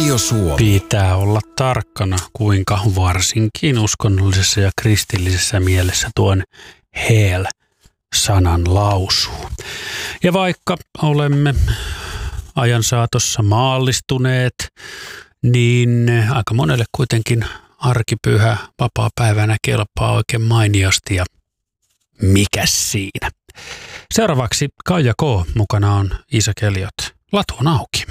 Radio Suomi. Pitää olla tarkkana, kuinka varsinkin uskonnollisessa ja kristillisessä mielessä tuon sanan lausuu. Ja vaikka olemme ajan saatossa maallistuneet, niin aika monelle kuitenkin arkipyhä vapaapäivänä kelpaa oikein mainiosti ja mikäs siinä. Seuraavaksi Kaija K. Mukana on Iisa Keliot. Latu on auki.